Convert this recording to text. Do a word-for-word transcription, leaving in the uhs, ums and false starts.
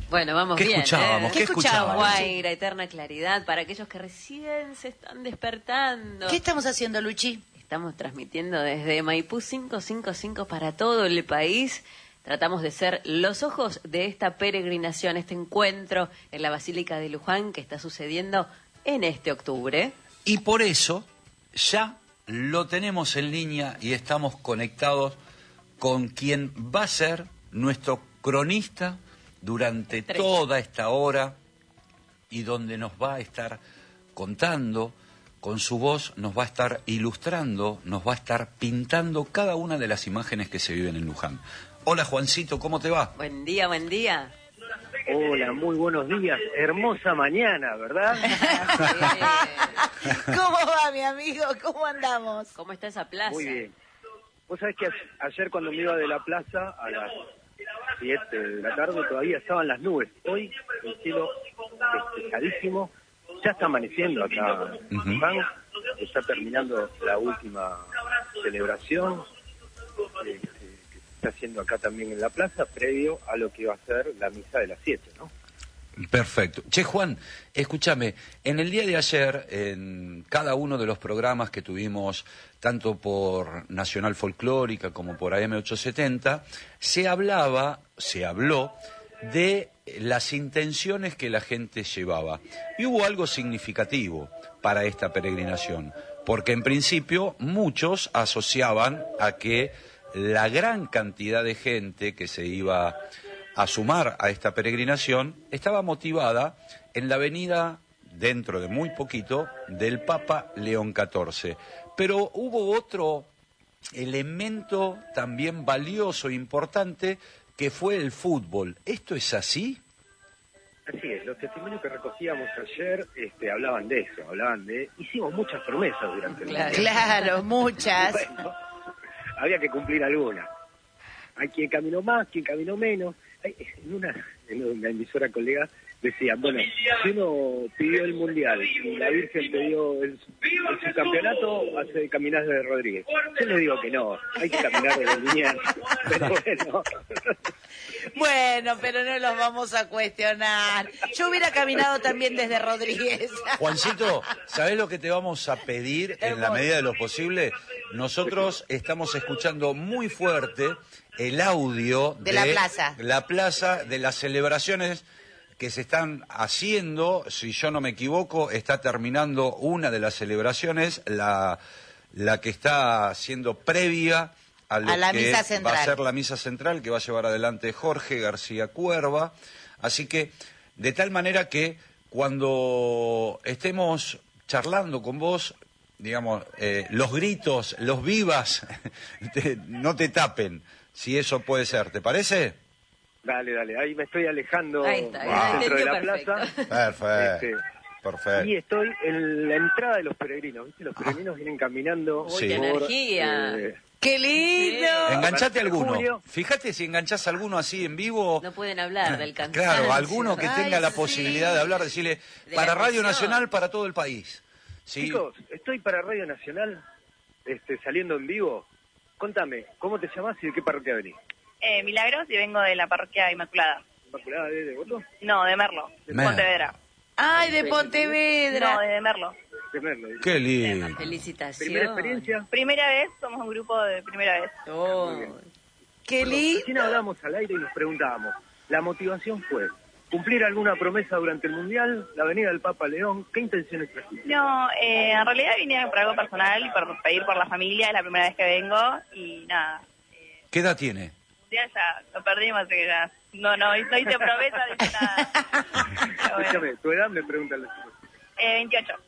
Bueno, vamos ¿Qué bien. escuchábamos? ¿eh? ¿Qué escuchábamos? Guaira, Eterna Claridad, para aquellos que recién se están despertando. ¿Qué estamos haciendo, Luchi? Estamos transmitiendo desde Maipú quinientos cincuenta y cinco para todo el país. Tratamos de ser los ojos de esta peregrinación, este encuentro en la Basílica de Luján que está sucediendo en este octubre. Y por eso ya lo tenemos en línea y estamos conectados con quien va a ser nuestro cronista durante Tres. toda esta hora y donde nos va a estar contando, con su voz nos va a estar ilustrando, nos va a estar pintando cada una de las imágenes que se viven en Luján. Hola Juancito, ¿cómo te va? Buen día, buen día. Hola, muy buenos días. Hermosa mañana, ¿verdad? ¿Cómo va, mi amigo? ¿Cómo andamos? ¿Cómo está esa plaza? Muy bien. Vos sabés que a- ayer cuando me iba de la plaza a las siete de la tarde todavía estaban las nubes. Hoy el cielo despejadísimo. Ya está amaneciendo acá en Ujú. Luján. Está terminando la última celebración eh, que se está haciendo acá también en la plaza, previo a lo que va a ser la misa de las siete, ¿no? Perfecto. Che, Juan, escúchame, en el día de ayer, en cada uno de los programas que tuvimos, tanto por Nacional Folclórica como por A M ochocientos setenta, se hablaba, se habló de las intenciones que la gente llevaba. Y hubo algo significativo para esta peregrinación, porque en principio muchos asociaban a que la gran cantidad de gente que se iba a sumar a esta peregrinación estaba motivada en la venida, dentro de muy poquito, del Papa León catorce. Pero hubo otro elemento también valioso e importante, que fue el fútbol. ¿Esto es así? Así es, los testimonios que recogíamos ayer este, hablaban de eso, hablaban de... Hicimos muchas promesas durante el Claro. día. Claro, muchas. Bueno, había que cumplir algunas. Hay quien caminó más, quien caminó menos. Hay- En una, en una emisora colega decían, bueno, si uno pidió el Mundial y la Virgen te dio el, el subcampeonato, hace de caminar de Rodríguez. Yo les digo que no, hay que caminar de Liniers. Pero bueno... Bueno, pero no los vamos a cuestionar. Yo hubiera caminado también desde Rodríguez. Juancito, ¿sabés lo que te vamos a pedir en la Hermoso. medida de lo posible? Nosotros estamos escuchando muy fuerte el audio De la plaza. la plaza, de las celebraciones que se están haciendo. Si yo no me equivoco, está terminando una de las celebraciones, la, la que está siendo previa a lo A la que misa va central. a ser la misa central que va a llevar adelante Jorge García Cuerva. Así que, de tal manera que cuando estemos charlando con vos, digamos, eh, los gritos, los vivas, te- no te tapen, si eso puede ser, ¿te parece? Dale, dale, ahí me estoy alejando Ahí está, del ahí centro de la entendió plaza. Perfecto, Este, perfecto. Y estoy en la entrada de los peregrinos, ¿viste? Los peregrinos vienen caminando Uy, Sí. qué por, energía. eh, ¡Qué lindo! Enganchate alguno. Julio. Fíjate si enganchás alguno así en vivo. No pueden hablar del cansancio. Claro, alguno que Ay, tenga la sí. posibilidad de hablar, decirle, De la para Radio emoción. Nacional, para todo el país. ¿Sí? Chicos, estoy para Radio Nacional, este, saliendo en vivo. Contame, ¿cómo te llamás y de qué parroquia venís? Eh, Milagros y vengo de la parroquia Inmaculada. ¿Inmaculada de Devoto? No, de Merlo, de Merlo. Pontevedra. ¡Ay, de No, Pontevedra! de Merlo. De Merlo. Qué lindo. Felicitaciones. ¿Primera experiencia? Primera vez, somos un grupo de primera vez. Oh, ¡Qué Recién lindo! hablamos al aire y nos preguntábamos, la motivación fue cumplir alguna promesa durante el Mundial, la venida del Papa León, ¿qué intenciones trajiste? No, eh, en realidad vine por algo personal, por pedir por la familia, es la primera vez que vengo y nada. Eh, ¿Qué edad tiene? ya, ya, lo perdimos, así que ya. No, no, no hice promesa, no hice nada. Pero bueno. Escúchame, ¿tu edad? Me preguntan los chicos. Eh, veintiocho.